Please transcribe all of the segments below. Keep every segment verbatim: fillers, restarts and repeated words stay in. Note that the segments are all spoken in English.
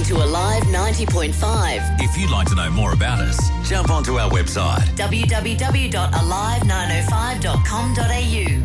listening to Alive ninety point five. If you'd like to know more about us, jump onto our website w w w dot alive nine oh five dot com dot a u.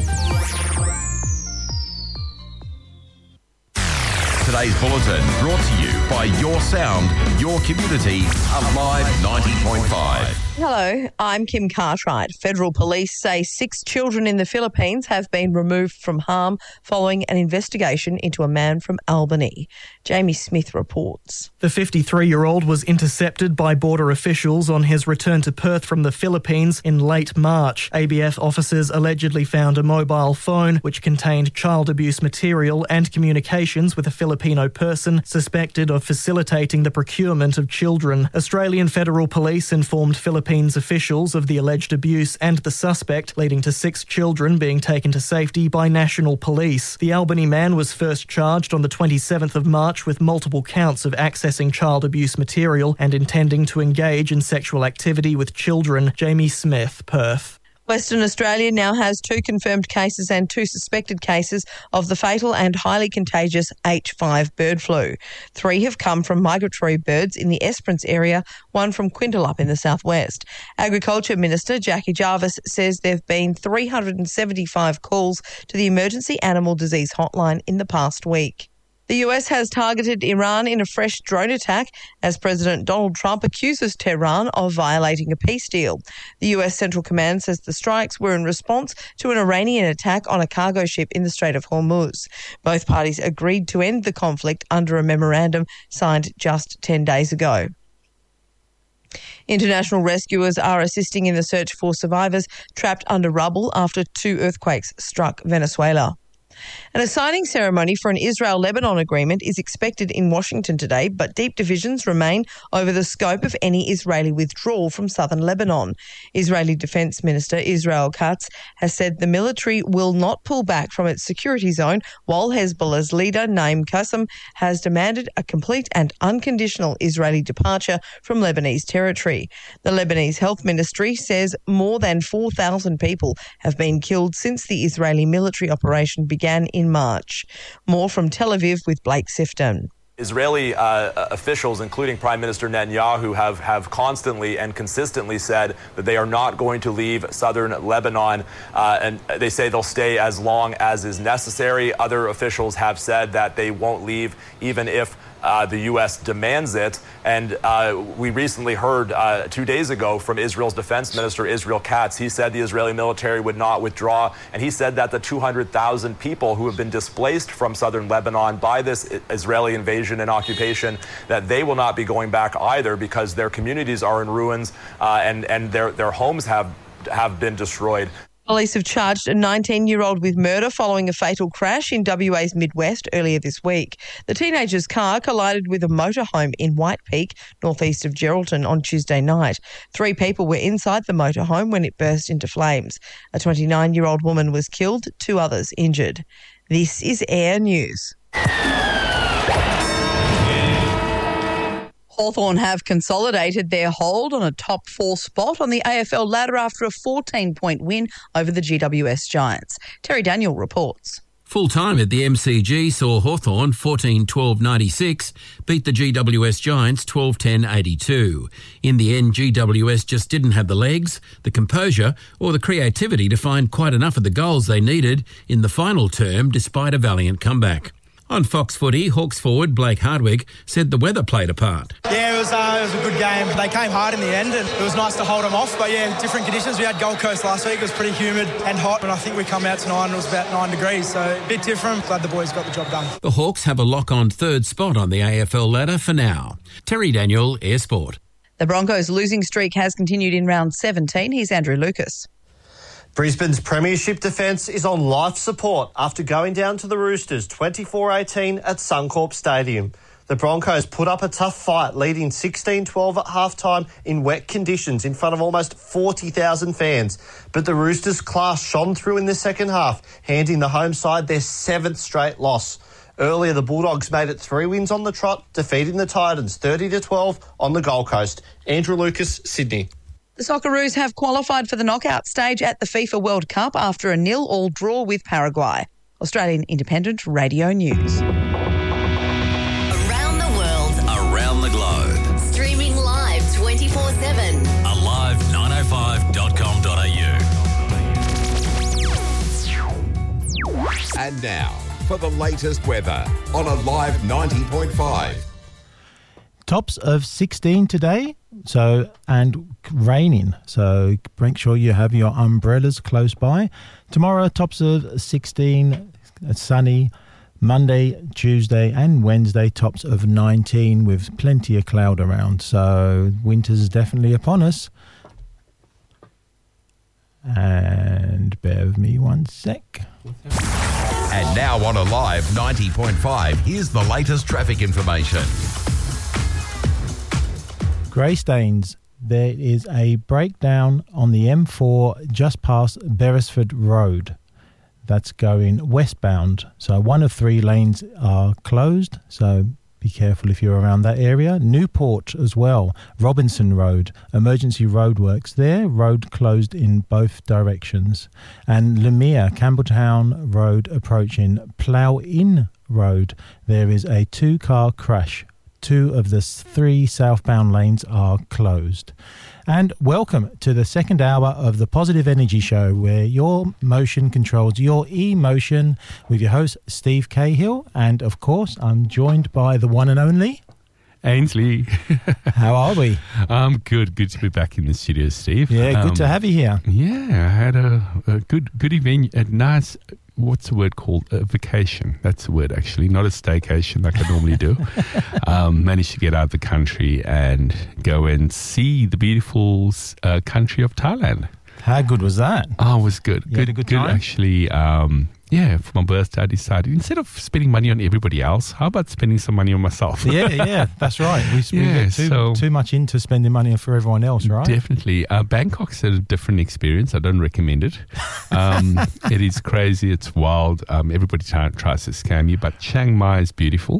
Today's bulletin brought to you by Your Sound, Your Community, Alive ninety point five. Hello, I'm Kim Cartwright. Federal police say six children in the Philippines have been removed from harm following an investigation into a man from Albany. Jamie Smith reports. The fifty-three-year-old was intercepted by border officials on his return to Perth from the Philippines in late March. A B F officers allegedly found a mobile phone which contained child abuse material and communications with a Filipino person suspected of facilitating the procurement of children. Australian Federal Police informed Philippines officials of the alleged abuse and the suspect, leading to six children being taken to safety by National Police. The Albany man was first charged on the twenty-seventh of March with multiple counts of accessing child abuse material and intending to engage in sexual activity with children. Jamie Smith, Perth. Western Australia now has two confirmed cases and two suspected cases of the fatal and highly contagious H five bird flu. Three have come from migratory birds in the Esperance area, one from Quintalup in the southwest. Agriculture Minister Jackie Jarvis says there have been three hundred seventy-five calls to the Emergency Animal Disease Hotline in the past week. The U S has targeted Iran in a fresh drone attack as President Donald Trump accuses Tehran of violating a peace deal. The U S Central Command says the strikes were in response to an Iranian attack on a cargo ship in the Strait of Hormuz. Both parties agreed to end the conflict under a memorandum signed just ten days ago. International rescuers are assisting in the search for survivors trapped under rubble after two earthquakes struck Venezuela. And a signing ceremony for an Israel-Lebanon agreement is expected in Washington today, but deep divisions remain over the scope of any Israeli withdrawal from southern Lebanon. Israeli Defense Minister Israel Katz has said the military will not pull back from its security zone, while Hezbollah's leader, Naim Qassem, has demanded a complete and unconditional Israeli departure from Lebanese territory. The Lebanese Health Ministry says more than four thousand people have been killed since the Israeli military operation began in March. More from Tel Aviv with Blake Sifton. Israeli uh, officials, including Prime Minister Netanyahu, have, have constantly and consistently said that they are not going to leave southern Lebanon, uh, and they say they'll stay as long as is necessary. Other officials have said that they won't leave even if Uh, the U S demands it. And uh, we recently heard uh, two days ago from Israel's defense minister, Israel Katz. He said the Israeli military would not withdraw. And he said that the two hundred thousand people who have been displaced from southern Lebanon by this Israeli invasion and occupation, that they will not be going back either because their communities are in ruins uh, and, and their, their homes have, have been destroyed. Police have charged a nineteen-year-old with murder following a fatal crash in W A's Midwest earlier this week. The teenager's car collided with a motorhome in White Peak, northeast of Geraldton, on Tuesday night. Three people were inside the motorhome when it burst into flames. A twenty-nine-year-old woman was killed, two others injured. This is Air News. Hawthorn have consolidated their hold on a top four spot on the A F L ladder after a fourteen-point win over the G W S Giants. Terry Daniel reports. Full time at the M C G saw Hawthorn fourteen twelve ninety-six beat the G W S Giants twelve ten eighty-two. In the end, G W S just didn't have the legs, the composure or the creativity to find quite enough of the goals they needed in the final term despite a valiant comeback. On Fox Footy, Hawks forward Blake Hardwick said the weather played a part. Yeah, it was, uh, it was a good game. They came hard in the end and it was nice to hold them off. But yeah, different conditions. We had Gold Coast last week. It was pretty humid and hot. And I think we come out tonight and it was about nine degrees. So a bit different. Glad the boys got the job done. The Hawks have a lock-on third spot on the A F L ladder for now. Terry Daniel, Air Sport. The Broncos' losing streak has continued in round seventeen. Here's Andrew Lucas. Brisbane's premiership defence is on life support after going down to the Roosters twenty-four eighteen at Suncorp Stadium. The Broncos put up a tough fight, leading sixteen twelve at halftime in wet conditions in front of almost forty thousand fans. But the Roosters' class shone through in the second half, handing the home side their seventh straight loss. Earlier, the Bulldogs made it three wins on the trot, defeating the Titans thirty to twelve on the Gold Coast. Andrew Lucas, Sydney. The Socceroos have qualified for the knockout stage at the FIFA World Cup after a nil-all draw with Paraguay. Australian Independent Radio News. Around the world And now, for the latest weather on Alive ninety point five. Tops of sixteen today, so and raining. So make sure you have your umbrellas close by. Tomorrow, tops of sixteen, sunny. Monday, Tuesday and Wednesday, tops of nineteen with plenty of cloud around. So winter's definitely upon us. And bear with me one sec. And now on Alive ninety point five, here's the latest traffic information. Greystanes, there is a breakdown on the M four just past Beresford Road. That's going westbound. So one of three lanes are closed, so be careful if you're around that area. Newport as well, Robinson Road, emergency roadworks there, road closed in both directions. And Lemire, Campbelltown Road approaching Plough Inn Road, there is a two-car crash. Two of the three southbound lanes are closed. And welcome to the second hour of the Positive Energy Show, where your motion controls your emotion, with your host, Steve Cahill. And, of course, I'm joined by the one and only... Ainsley. How are we? I'm good. Good to be back in the studio, Steve. Yeah, good um, to have you here. Yeah, I had a, a good good event, a nice... What's the word called? A vacation. That's the word, actually. Not a staycation like I normally do. um, managed to get out of the country and go and see the beautiful uh, country of Thailand. How good was that? Oh, it was good. You good, had a good good time? Actually, um, yeah, for my birthday, I decided instead of spending money on everybody else, how about spending some money on myself? yeah, yeah, that's right. We, we Yeah, get too, so- too much into spending money for everyone else, right? Definitely. Uh, Bangkok's a different experience. I don't recommend it. Um, it is crazy. It's wild. Um, everybody try, tries to scam you, but Chiang Mai is beautiful.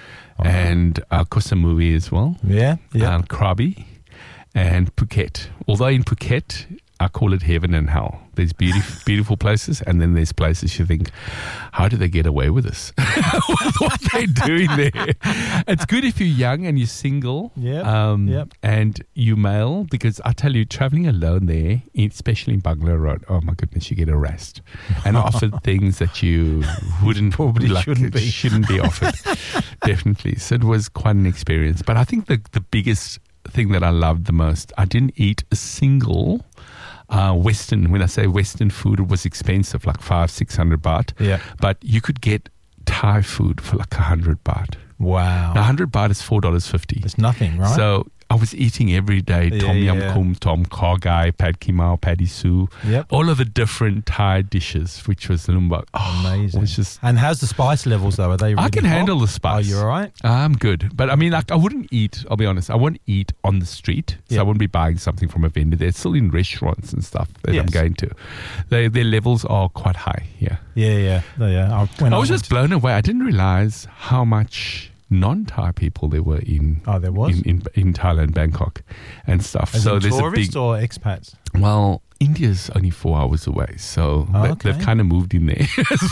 And uh, Koh Samui as well. Yeah, yeah. Um, Krabi and Phuket. Although in Phuket, I call it heaven and hell. There's beautiful, beautiful places, and then there's places you think, how do they get away with this? What are they doing there? It's good if you're young and you're single, Yep, um, yep. and you male, because I tell you, traveling alone there, especially in Bangla Road, oh my goodness, you get harassed and offered things that you wouldn't Probably like, shouldn't be. shouldn't be offered. Definitely. So it was quite an experience. But I think the the biggest thing that I loved the most, I didn't eat a single uh, Western. When I say Western food, it was expensive, like five, six hundred baht. Yeah. But you could get Thai food for like a hundred baht. Wow. Now, a hundred baht is four dollars fifty. It's nothing, right? So I was eating every day Yeah, tom yum yeah. kum, tom kha gai, pad kimao, paddy su, Yep. all of the different Thai dishes, which was lumbak. Oh, Amazing. It was just, And how's the spice levels, though? Are they really I can hot? handle the spice. Oh, you all right? I'm good. But I mean, like, I wouldn't eat, I'll be honest, I won't eat on the street. So Yeah. I wouldn't be buying something from a vendor. They're still in restaurants and stuff that Yes. I'm going to. They, their levels are quite high, yeah. Yeah, yeah. Oh, yeah. I, when I was went- just blown away. I didn't realize how much non-Thai people there were in Oh, there was? in, in, in Thailand, Bangkok and stuff. As so in there's a tourists big, or expats? well, India's only four hours away, so Oh, they, okay. they've kind of moved in there.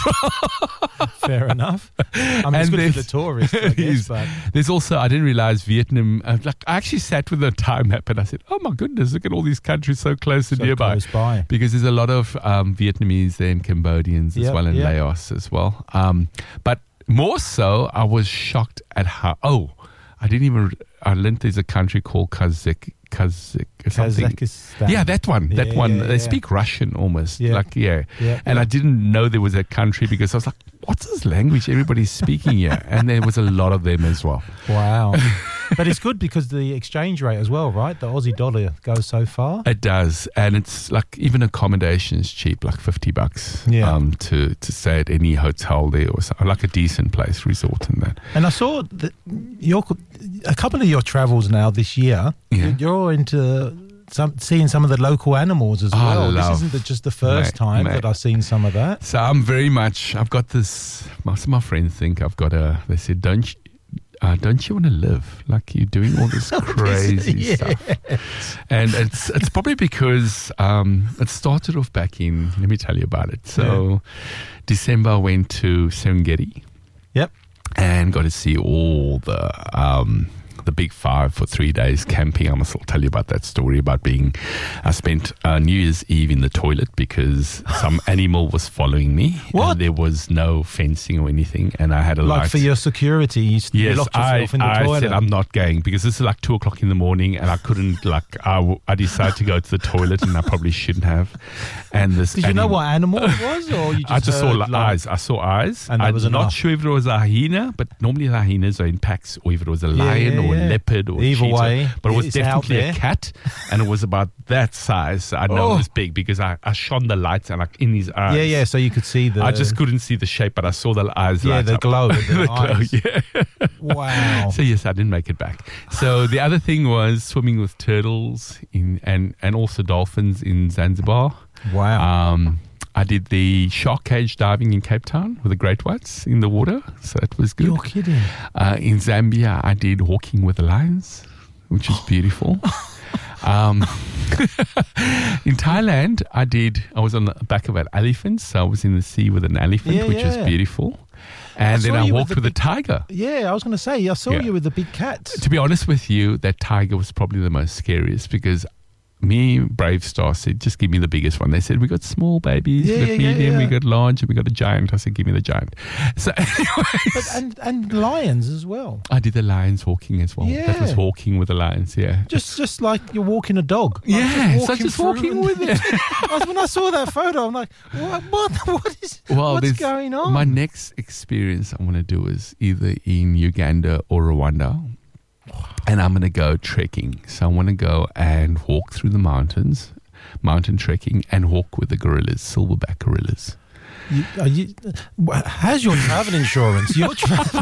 Fair enough. I mean, it's And good for there's- the tourists, I it guess, is. but... There's also, I didn't realize Vietnam, uh, like I actually sat with a time map and I said, oh my goodness, look at all these countries so close and So nearby. close by. Because there's a lot of um, Vietnamese there and Cambodians as Yep, well, and yep. Laos as well. Um, but more so, I was shocked at how, oh, I didn't even, I learned there's a country called Kazakh, Kazakh or something. Kazakhstan. Yeah, that one. That Yeah, one. yeah, they yeah. speak Russian almost. Yeah. Like, yeah. Yeah, and yeah. I didn't know there was a country because I was like, what's this language everybody's speaking here? And there was a lot of them as well. Wow. But it's good because the exchange rate as well, right? The Aussie dollar goes so far. It does. And it's like even accommodation is cheap, like fifty bucks Yeah. um, to, to stay at any hotel there or something, like a decent place, resort and that. And I saw that your a couple of your travels now this year. Yeah. You're into some seeing some of the local animals as Oh, I well. love- This isn't the, just the first Mate, time mate. that I've seen some of that. So I'm very much, I've got this, most of my friends think I've got a, they said, don't you, uh, don't you want to live? Like you're doing all this crazy Yes. stuff. And it's it's probably because um, it started off back in, let me tell you about it. So December I went to Serengeti. Yep. And got to see all the um, the Big Five for three days camping. I must tell you about that story about being, I spent uh, New Year's Eve in the toilet because some animal was following me. What? And there was no fencing or anything, and I had a Like light. for your security, you, you Yes, locked I, yourself in the I toilet. said I'm not going because this is like two o'clock in the morning, and I couldn't like I, w- I decided to go to the toilet, and I probably shouldn't have. And this Did you know animal- what animal it was, or you just I just saw heard, like, like- eyes. I saw eyes. And that I'm was not enough. sure if it was a hyena, but normally the hyenas are in packs, or if it was a lion yeah, or yeah. a leopard or Either a cheetah. way, but it was it's out definitely a there. cat, and it was about that size. I know Oh. it was big because I, I shone the lights and like in his eyes. Yeah, yeah, so you could see the... I just couldn't see the shape, but I saw the eyes Yeah, light the up. glow of the The glow, eyes. yeah. Wow. So yes, I didn't make it back. So the other thing was swimming with turtles in and and also dolphins in Zanzibar. Wow. Um, I did the shark cage diving in Cape Town with the great whites in the water, so that was good. You're kidding. Uh, in Zambia, I did walking with the lions, which is beautiful. um, in Thailand, I did. I was on the back of an elephant, so I was in the sea with an elephant, Yeah, which yeah. was beautiful. And I then saw I you with walked the with, big- a tiger. Yeah, I was going to say, I saw Yeah. you with the big cats. To be honest with you, that tiger was probably the most scariest because me, Brave Star, said, just give me the biggest one. They said, we got small babies, Yeah, we got yeah, yeah, medium, we yeah. got large, and we got a giant. I said, give me the giant. So anyways, But, and, and lions as well. I did the lions walking as well. That was Yeah. walking with the lions, yeah. Just just like you're walking a dog. Like Yeah, so walking just through walking and- with it. I was- when I saw that photo, I'm like, what? What, what is? Well, what's there's- going on? My next experience I want to do is either in Uganda or Rwanda. And I'm going to go trekking. So I want to go and walk through the mountains, mountain trekking, and walk with the gorillas, silverback gorillas. You, are you, how's your travel insurance? Your travel,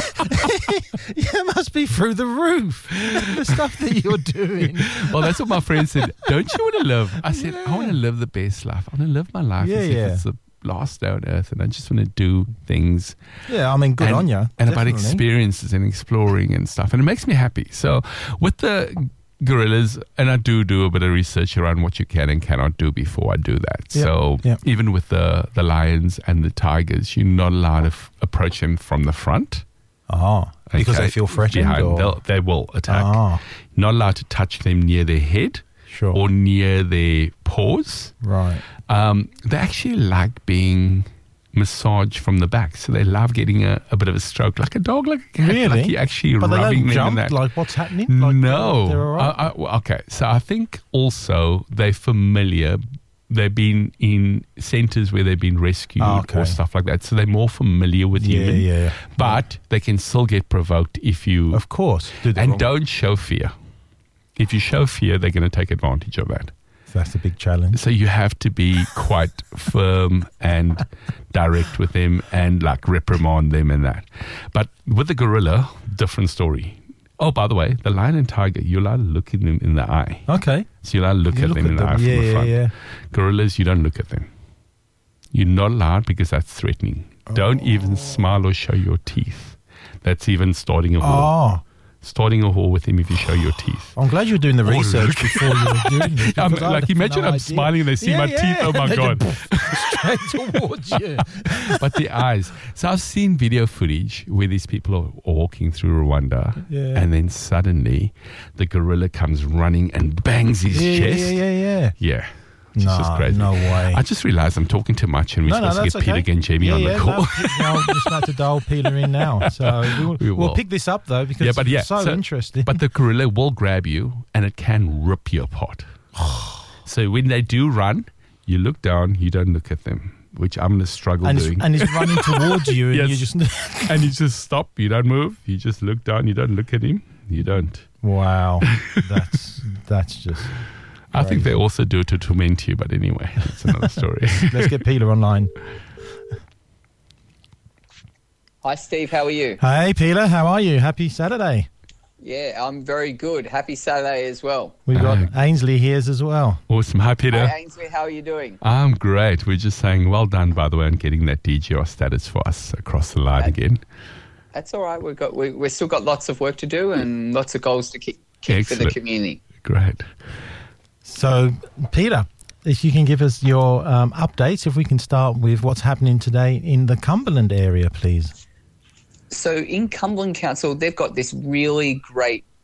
you must be through the roof. The stuff that you're doing. Well, that's what my friend said. Don't you want to live? I said, I want to live the best life. I want to live my life Yeah, as if yeah. it's the last day on earth, and I just want to do things. Yeah, I mean, good and, on you. And about definitely. experiences and exploring and stuff. And it makes me happy. So with the gorillas, and I do do a bit of research around what you can and cannot do before I do that. Yep, So yep. even with the, the lions and the tigers, you're not allowed to f- approach them from the front. Oh, because Okay? they feel threatened? Behind. Or? They'll- They will attack. Ah, Not allowed to touch them near their head sure. or near their paws. Right. Um, they actually like being massaged from the back, so they love getting a, a bit of a stroke, like a dog, like a cat, Really? like you actually But they rubbing don't them jump? and that. Like, what's happening? Like, no. they're all right? I- I- well, okay, so I think also they're familiar. They've been in centres where they've been rescued Ah, okay. or stuff like that, so they're more familiar with Yeah, human. yeah. But they can still get provoked if you Of course. Do the and wrong- don't show fear. If you show fear, they're going to take advantage of that. That's the big challenge. So you have to be quite firm and direct with them and like reprimand them and that. But with the gorilla, different story. Oh, by the way, the lion and tiger, you're allowed to look in them in the eye. Okay. So you're allowed to look You at look them at in the them. eye from Yeah, the yeah, front. yeah. Gorillas, you don't look at them. You're not allowed because that's threatening. Don't even smile or show your teeth. That's even starting a war. Oh, Starting a war with him if you show your teeth. I'm glad you're doing the Oh, research look. before you were doing it. I'm, because I like, had imagine no I'm idea. smiling and they see Yeah, my yeah. teeth. Oh, my They God. just straight towards you. But the eyes. So I've seen video footage where these people are walking through Rwanda, Yeah. and then suddenly the gorilla comes running and bangs his Yeah, chest. yeah, yeah, yeah. Yeah. It's just No, crazy. no way. I just realized I'm talking too much, and we're No, no, supposed to that's get Peter okay. Genjemi yeah, on yeah, the call. No, no, just about to dial Peter in now. So we'll, We we'll will. pick this up, though, because yeah, but yeah, it's so, interesting. But the gorilla will grab you, and it can rip you apart. So when they do run, you look down, you don't look at them, which I'm going to struggle and, doing. it's, and it's running towards you, and Yes. you just... and you just stop, you don't move, you just look down, you don't look at him, you don't. Wow. That's, that's just... I think they crazy. also do it to torment you, but anyway, that's another story. Let's get Peter online. Hi, Steve. How are you? Hey, Peter. How are you? Happy Saturday. Yeah, I'm very good. Happy Saturday as well. We've got Uh, Ainsley here as well. Awesome. Hi, Peter. Hey, Ainsley, how are you doing? I'm great. We're just saying well done, by the way, on getting that D G R status for us across the line again. That's all right. We've got we, we've still got lots of work to do and lots of goals to keep, keep for the Excellent. community. Great. So, Peter, if you can give us your um, updates, if we can start with what's happening today in the Cumberland area, please. So in Cumberland Council, they've got this really great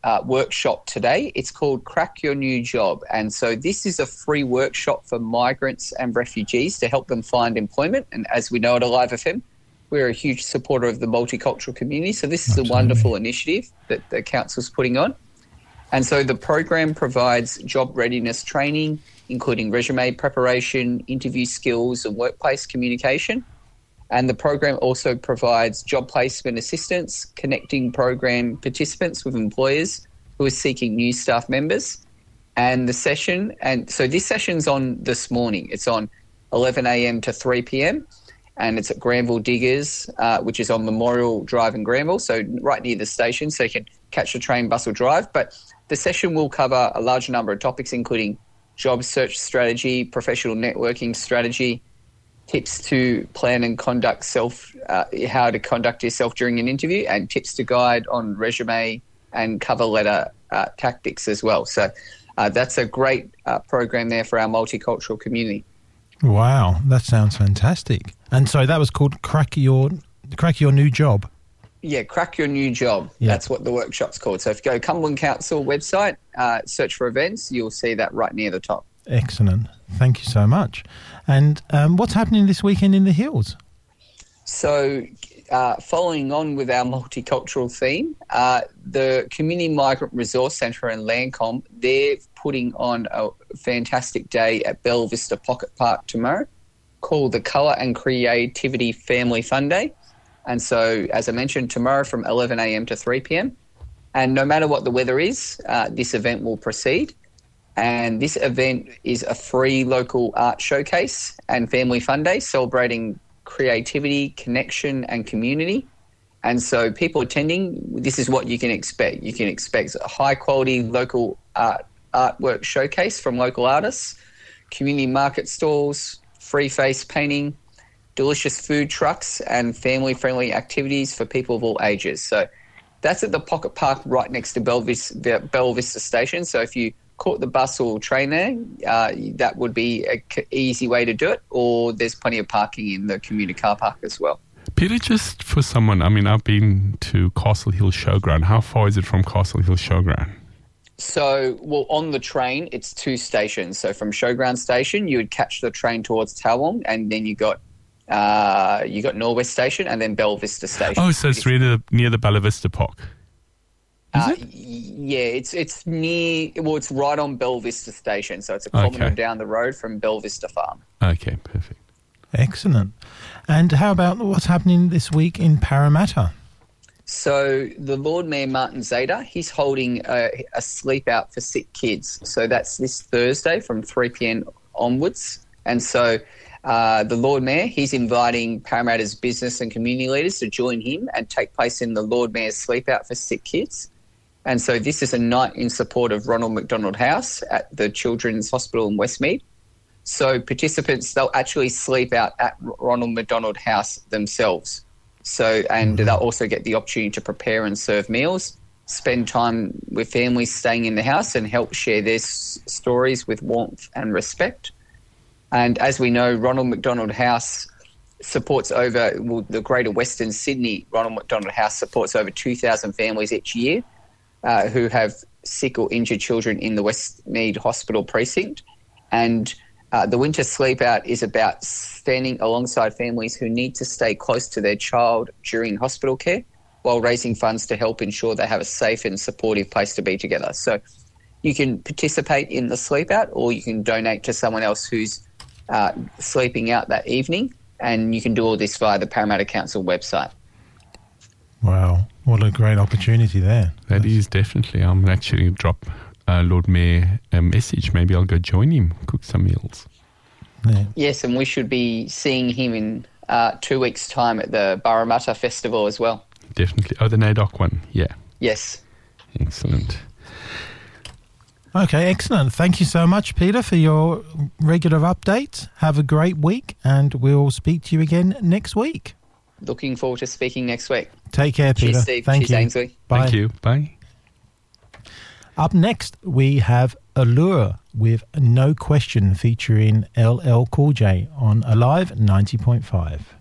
uh, workshop today. It's called Crack Your New Job. And so this is a free workshop for migrants and refugees to help them find employment. And as we know at Alive F M, we're a huge supporter of the multicultural community. So this is Absolutely. a wonderful initiative that the council's putting on. And so the program provides job readiness training, including resume preparation, interview skills, and workplace communication. And the program also provides job placement assistance, connecting program participants with employers who are seeking new staff members. And the session, and so this session's on this morning. It's on eleven a.m. to three p.m. and it's at Granville Diggers, uh, which is on Memorial Drive in Granville, so right near the station, so you can catch the train, bus or drive. But the session will cover a large number of topics, including job search strategy, professional networking strategy, tips to plan and conduct self, uh, how to conduct yourself during an interview, and tips to guide on resume and cover letter uh, tactics as well. So uh, that's a great uh, program there for our multicultural community. Wow, that sounds fantastic. And so that was called Crack Your Crack Your New Job. Yeah, Crack Your New Job. Yeah. That's what the workshop's called. So if you go Cumberland Council website, uh, search for events, you'll see that right near the top. Excellent. Thank you so much. And um, what's happening this weekend in the Hills? So uh, following on with our multicultural theme, uh, the Community Migrant Resource Centre in Lancome, they're putting on a fantastic day at Bella Vista Pocket Park tomorrow called the Colour and Creativity Family Fun Day. And so, as I mentioned, tomorrow from eleven a.m. to three p.m. And no matter what the weather is, uh, this event will proceed. And this event is a free local art showcase and family fun day celebrating creativity, connection and community. And so people attending, this is what you can expect. You can expect a high-quality local art artwork showcase from local artists, community market stalls, free face painting, delicious food trucks and family-friendly activities for people of all ages. So that's at the Pocket Park right next to Bella Vista, Bella Vista Station. So if you caught the bus or train there, uh, that would be an easy way to do it, or there's plenty of parking in the community car park as well. Peter, just for someone, I mean, I've been to Castle Hill Showground. How far is it from Castle Hill Showground? So, well, on the train, it's two stations. So from Showground Station, you would catch the train towards Towong, and then you got uh, you got Norwest Station and then Bella Vista Station. Oh, so it's really near the Bella Vista Park. Is uh, it? Yeah, it's it's near, well, it's right on Bella Vista Station. So it's a kilometre Okay. down the road from Bella Vista Farm. Okay, perfect. Excellent. And how about what's happening this week in Parramatta? So the Lord Mayor Martin Zader, he's holding a, a sleep out for sick kids. So that's this Thursday from three p.m. onwards. And so uh, the Lord Mayor, he's inviting Parramatta's business and community leaders to join him and take place in the Lord Mayor's sleep out for sick kids. And so this is a night in support of Ronald McDonald House at the Children's Hospital in Westmead. So participants, they'll actually sleep out at Ronald McDonald House themselves. So, and they'll also get the opportunity to prepare and serve meals, spend time with families staying in the house and help share their s- stories with warmth and respect. And as we know, Ronald McDonald House supports over, well, the Greater Western Sydney Ronald McDonald House supports over two thousand families each year uh, who have sick or injured children in the Westmead Hospital precinct. And Uh, the winter sleep out is about standing alongside families who need to stay close to their child during hospital care while raising funds to help ensure they have a safe and supportive place to be together. So you can participate in the sleep out, or you can donate to someone else who's uh, sleeping out that evening, and you can do all this via the Parramatta Council website. Wow, what a great opportunity there. That is definitely. I'm actually drop uh, Lord Mayor a message. Maybe I'll go join him, cook some meals. Yeah. Yes, and we should be seeing him in uh, two weeks' time at the Parramatta Festival as well. Definitely. Oh, the NAIDOC one. Yeah. Yes. Excellent. Okay, excellent. Thank you so much, Peter, for your regular updates. Have a great week, and we'll speak to you again next week. Looking forward to speaking next week. Take care, Peter. Cheers, Steve. Thank Cheers, you. Ainsley. Bye. Thank you. Bye. Up next, we have Allure with No Question featuring L L Cool J on Alive ninety point five.